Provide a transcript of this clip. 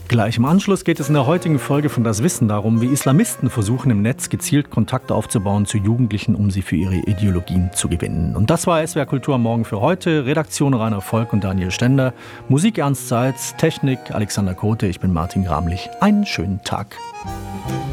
Gleich im Anschluss geht es in der heutigen Folge von Das Wissen darum, wie Islamisten versuchen, im Netz gezielt Kontakte aufzubauen zu Jugendlichen, um sie für ihre Ideologien zu gewinnen. Und das war SWR Kultur am Morgen für heute. Redaktion Rainer Volk und Daniel Stender. Musik Ernst Seitz, Technik Alexander Kote. Ich bin Martin Gramlich. Einen schönen Tag.